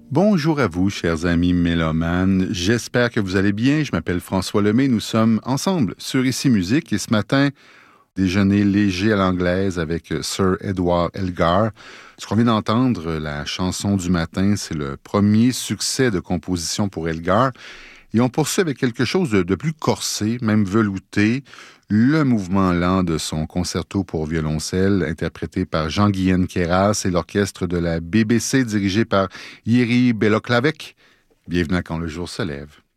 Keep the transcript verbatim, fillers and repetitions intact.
Bonjour à vous, chers amis mélomanes. J'espère que vous allez bien. Je m'appelle François Lemay. Nous sommes ensemble sur Ici Musique et ce matin, déjeuner léger à l'anglaise avec Sir Edward Elgar. Ce qu'on vient d'entendre, la chanson du matin, c'est le premier succès de composition pour Elgar. Et on poursuit avec quelque chose de, de plus corsé, même velouté, le mouvement lent de son concerto pour violoncelle, interprété par Jean-Guyen Queyras et l'orchestre de la B B C dirigé par Jiří Beloklavec. Bienvenue à Quand le jour se lève.